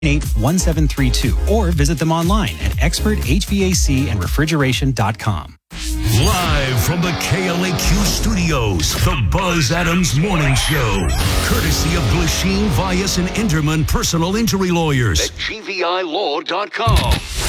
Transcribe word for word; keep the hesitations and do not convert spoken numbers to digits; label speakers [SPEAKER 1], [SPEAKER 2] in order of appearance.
[SPEAKER 1] eight one seven three two or visit them online at expert H V A C and refrigeration dot com.
[SPEAKER 2] Live from the K L A Q studios, the Buzz Adams Morning Show. Courtesy of Glasheen, Vyas, and Inderman Personal Injury Lawyers at G V I law dot com.